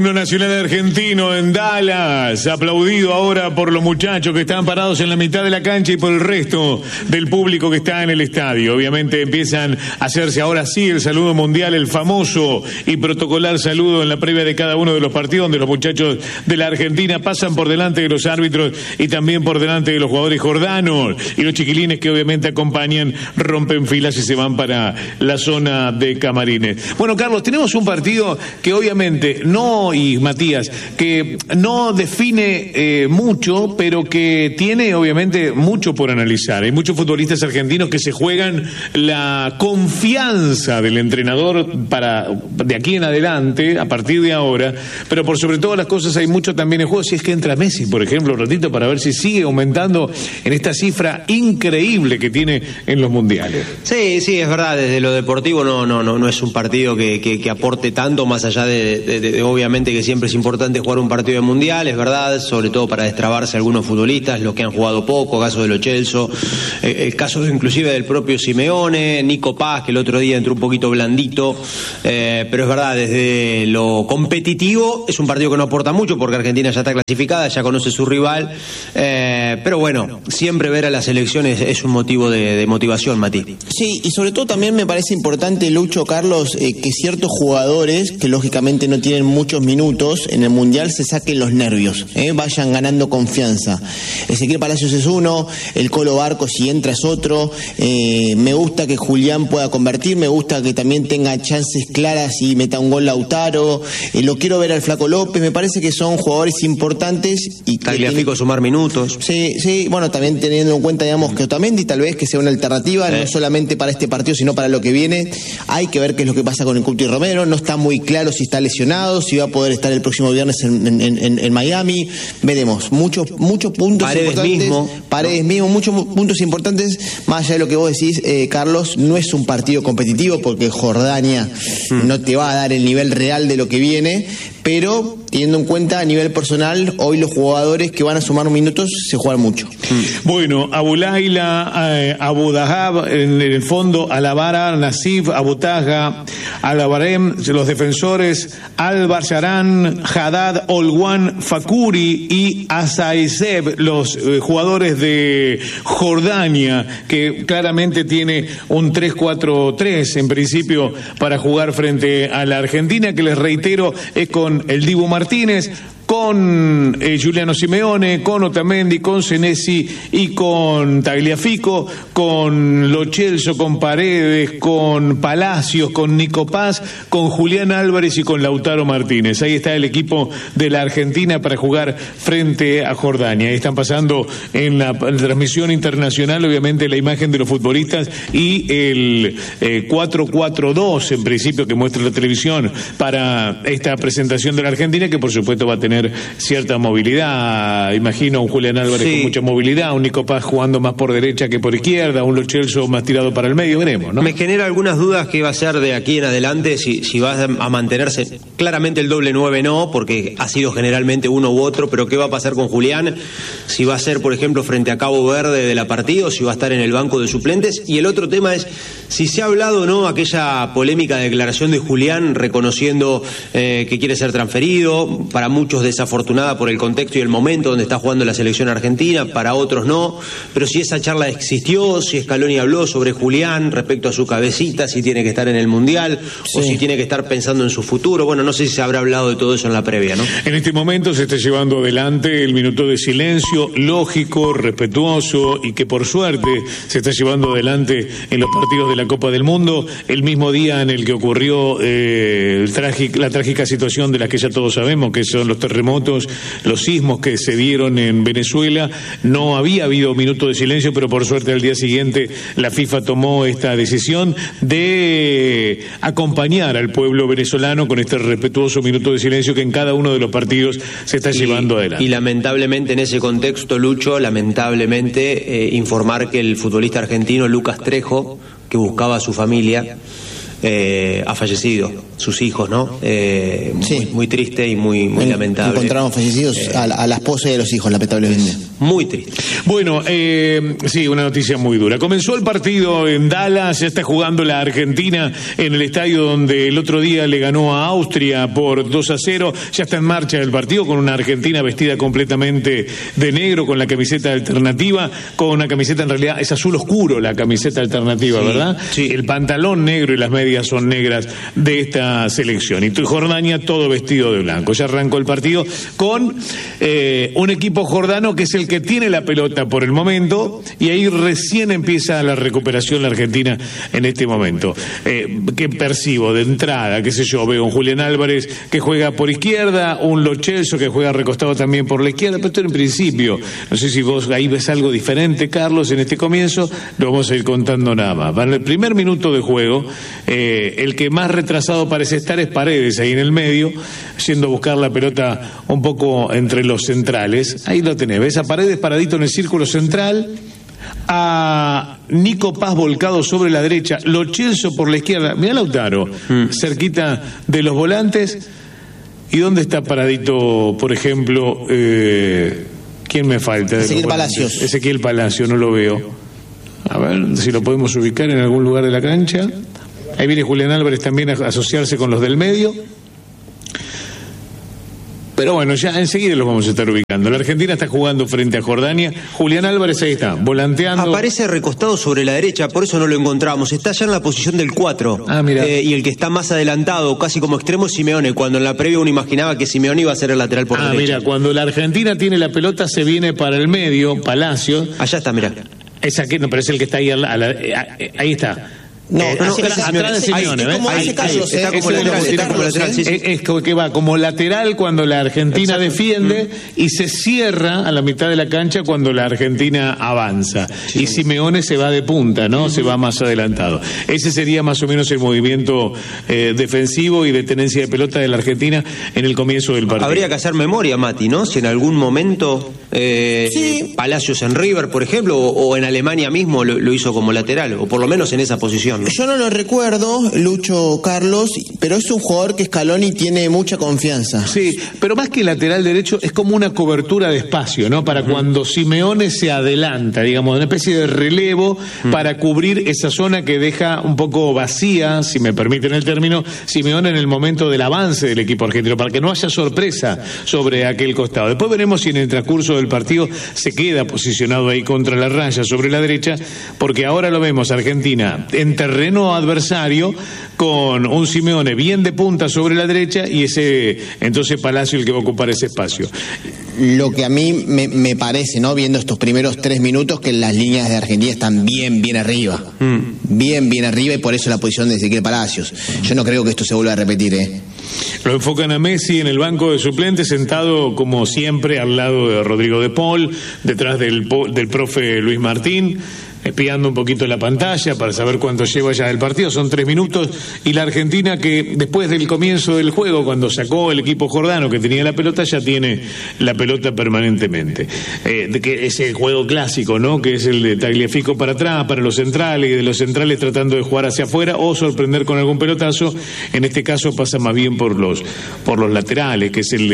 himno nacional argentino en Dallas, aplaudido ahora por los muchachos que están parados en la mitad de la cancha y por el resto del público que está en el estadio. Obviamente empiezan a hacerse ahora sí el saludo mundial, el famoso y protocolar saludo en la previa de cada uno de los partidos, donde los muchachos de la Argentina pasan por delante de los árbitros y también por delante de los jugadores jordanos, y los chiquilines que obviamente acompañan rompen filas y se van para la zona de camarines. Bueno, Carlos, tenemos un partido que obviamente no, y Matías, que no define mucho, pero que tiene obviamente mucho por analizar. Hay muchos futbolistas argentinos que se juegan la confianza del entrenador para de aquí en adelante, a partir de ahora, pero por sobre todas las cosas hay mucho también en juego. Si es que entra Messi, por ejemplo, un ratito, para ver si sigue aumentando en esta cifra increíble que tiene en los mundiales. Sí, es verdad, desde lo deportivo no es un partido que aporte tanto, más allá de obviamente que siempre es importante jugar un partido de mundial, es verdad, sobre todo para destrabarse algunos futbolistas, los que han jugado poco, caso de Lo Celso, el caso inclusive del propio Simeone, Nico Paz, que el otro día entró un poquito blandito, pero es verdad, desde lo competitivo es un partido que no aporta mucho, porque Argentina ya está clasificada, ya conoce su rival, pero bueno, siempre ver a las selecciones es un motivo de motivación, Mati. Sí, y sobre todo también me parece importante, Lucho, Carlos, que ciertos jugadores que lógicamente no tienen muchos minutos en el Mundial se saquen los nervios, vayan ganando confianza. Ezequiel Palacios es uno, el Colo Barco si entra es otro, me gusta que Julián pueda convertir, me gusta que también tenga chances claras y meta un gol Lautaro, lo quiero ver al Flaco López, me parece que son jugadores importantes. Y Tagliafico sumar minutos. Sí, bueno, también teniendo en cuenta, digamos, que Otamendi tal vez que sea una alternativa, no solamente para este partido, sino para lo que viene. Hay que ver qué es lo que pasa con el Cuti Romero, no está muy claro si está lesionado, si va a poder estar el próximo viernes en Miami, veremos, muchos puntos Paredes mismo, muchos puntos importantes, más allá de lo que vos decís, Carlos, no es un partido competitivo porque Jordania no te va a dar el nivel real de lo que viene, pero teniendo en cuenta a nivel personal, hoy los jugadores que van a sumar minutos se juegan mucho. Bueno, Abu Laila, Abu Dahab, en el fondo Alavara, Nasif, Abu Taja, Alabarem, los defensores Albar Sharan, Haddad, Olwan, Fakuri y Asaizeb, los jugadores de Jordania, que claramente tiene un 3-4-3 en principio para jugar frente a la Argentina, que les reitero es con el Dibu Martínez, con Giuliano Simeone, con Otamendi, con Senesi y con Tagliafico, con Lo Celso, con Paredes, con Palacios, con Nico Paz, con Julián Álvarez y con Lautaro Martínez. Ahí está el equipo de la Argentina para jugar frente a Jordania. Ahí están pasando en la transmisión internacional, obviamente, la imagen de los futbolistas y el 4-4-2, en principio, que muestra la televisión para esta presentación de la Argentina, que por supuesto va a tener cierta movilidad. Imagino un Julián Álvarez con mucha movilidad, un Nico Paz jugando más por derecha que por izquierda, un Lo Celso más tirado para el medio, veremos, ¿no? Me genera algunas dudas que va a ser de aquí en adelante, si va a mantenerse. Claramente el doble 9 no, porque ha sido generalmente uno u otro, pero ¿qué va a pasar con Julián? Si va a ser, por ejemplo, frente a Cabo Verde de la partida, si va a estar en el banco de suplentes. Y el otro tema es si se ha hablado o no aquella polémica declaración de Julián reconociendo que quiere ser transferido, para muchos desafortunada por el contexto y el momento donde está jugando la selección argentina, para otros no, pero si esa charla existió, si Scaloni habló sobre Julián respecto a su cabecita, si tiene que estar en el Mundial o si tiene que estar pensando en su futuro. Bueno, no sé si se habrá hablado de todo eso en la previa, ¿no? En este momento se está llevando adelante el minuto de silencio lógico, respetuoso y que por suerte se está llevando adelante en los partidos de la Copa del Mundo, el mismo día en el que ocurrió la trágica situación de la que ya todos sabemos, que son los terremotos, los sismos que se dieron en Venezuela. No había habido minuto de silencio, pero por suerte al día siguiente la FIFA tomó esta decisión de acompañar al pueblo venezolano con este respetuoso minuto de silencio que en cada uno de los partidos se está llevando adelante. Y lamentablemente en ese contexto, Lucho, informar que el futbolista argentino Lucas Trejo, que buscaba a su familia, ha fallecido, sus hijos, ¿no? Sí. Muy triste y muy lamentable. Encontraron fallecidos a la esposa y a los hijos, lamentablemente. Muy triste. Bueno, sí, una noticia muy dura. Comenzó el partido en Dallas, ya está jugando la Argentina en el estadio donde el otro día le ganó a Austria por 2-0. Ya está en marcha el partido con una Argentina vestida completamente de negro, con la camiseta alternativa, con una camiseta, en realidad es azul oscuro la camiseta alternativa, sí, ¿verdad? Sí. El pantalón negro y las medias son negras de esta selección. Y Jordania todo vestido de blanco. Ya arrancó el partido con un equipo jordano que es el que tiene la pelota por el momento, y ahí recién empieza la recuperación la Argentina en este momento. ¿Qué percibo de entrada? Qué sé yo, veo un Julián Álvarez que juega por izquierda, un Lo Celso que juega recostado también por la izquierda, pero esto en principio, no sé si vos ahí ves algo diferente, Carlos, en este comienzo, lo vamos a ir contando nada más. Para el primer minuto de juego, el que más retrasado parece estar es Paredes, ahí en el medio, yendo a buscar la pelota un poco entre los centrales. Ahí lo tenés, ves a Paredes paradito en el círculo central, a Nico Paz volcado sobre la derecha, Lo Celso por la izquierda, mirá Lautaro, cerquita de los volantes. ¿Y dónde está paradito, por ejemplo, quién me falta? Ezequiel Palacios. Ezequiel Palacios, no lo veo. A ver si lo podemos ubicar en algún lugar de la cancha. Ahí viene Julián Álvarez también a asociarse con los del medio. Pero bueno, ya enseguida los vamos a estar ubicando. La Argentina está jugando frente a Jordania. Julián Álvarez ahí está, volanteando. Aparece recostado sobre la derecha, por eso no lo encontramos. Está ya en la posición del 4. Ah, mira. Y el que está más adelantado, casi como extremo, es Simeone, cuando en la previa uno imaginaba que Simeone iba a ser el lateral por derecha. Mira, cuando la Argentina tiene la pelota se viene para el medio, Palacios. Allá está, mira. Esa que no, pero es el que está ahí ahí está. No, atrás de Simeone, ¿ves? Está como lateral, sí. Es que va como lateral cuando la Argentina defiende y se cierra a la mitad de la cancha cuando la Argentina avanza. Sí. Y Simeone se va de punta, ¿no? Se va más adelantado. Ese sería más o menos el movimiento defensivo y de tenencia de pelota de la Argentina en el comienzo del partido. Habría que hacer memoria, Mati, ¿no? Si en algún momento sí. Palacios en River, por ejemplo, o en Alemania mismo lo hizo como lateral, o por lo menos en esa posición. Yo no lo recuerdo, Lucho, Carlos, pero es un jugador que Scaloni tiene mucha confianza. Sí, pero más que lateral derecho es como una cobertura de espacio, ¿no? Para cuando Simeone se adelanta, digamos, una especie de relevo para cubrir esa zona que deja un poco vacía, si me permiten el término, Simeone en el momento del avance del equipo argentino, para que no haya sorpresa sobre aquel costado. Después veremos si en el transcurso del partido se queda posicionado ahí contra la raya sobre la derecha, porque ahora lo vemos Argentina en terreno adversario con un Simeone bien de punta sobre la derecha y entonces Palacio el que va a ocupar ese espacio. Lo que a mí me parece, ¿no? Viendo estos primeros 3 minutos, que las líneas de Argentina están bien arriba. Bien arriba, y por eso la posición de Ezequiel Palacios. Yo no creo que esto se vuelva a repetir, Lo enfocan a Messi en el banco de suplentes, sentado como siempre al lado de Rodrigo de Paul, detrás del profe Luis Martín, espiando un poquito la pantalla para saber cuánto lleva ya el partido. Son 3 minutos y la Argentina, que después del comienzo del juego, cuando sacó el equipo jordano que tenía la pelota, ya tiene la pelota permanentemente. Que es el juego clásico, ¿no? Que es el de Tagliafico para atrás, para los centrales, y de los centrales tratando de jugar hacia afuera o sorprender con algún pelotazo. En este caso pasa más bien por los laterales, que es el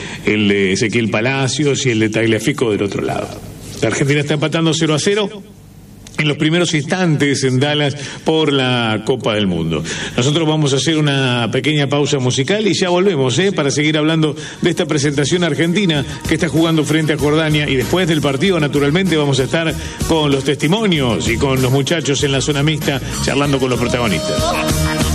de Ezequiel Palacios y el de Tagliafico del otro lado. La Argentina está empatando 0-0 en los primeros instantes en Dallas por la Copa del Mundo. Nosotros vamos a hacer una pequeña pausa musical y ya volvemos para seguir hablando de esta presentación argentina que está jugando frente a Jordania, y después del partido naturalmente vamos a estar con los testimonios y con los muchachos en la zona mixta charlando con los protagonistas.